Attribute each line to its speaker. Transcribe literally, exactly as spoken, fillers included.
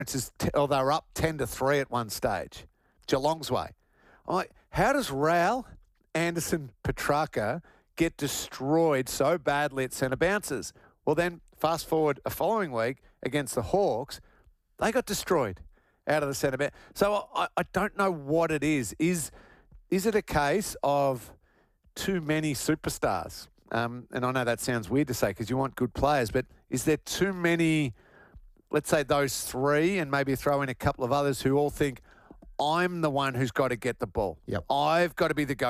Speaker 1: It's t- or they were up ten to three at one stage. Geelong's way. I'm like, how does Rao, Anderson, Petrarca get destroyed so badly at centre bounces? Well, then fast forward a following week against the Hawks, they got destroyed out of the centre bounce. So I, I don't know what it is. Is is it a case of too many superstars? Um, and I know that sounds weird to say because you want good players, but is there too many, let's say those three and maybe throw in a couple of others who all think, I'm the one who's got to get the ball.
Speaker 2: Yep.
Speaker 1: I've got to be the go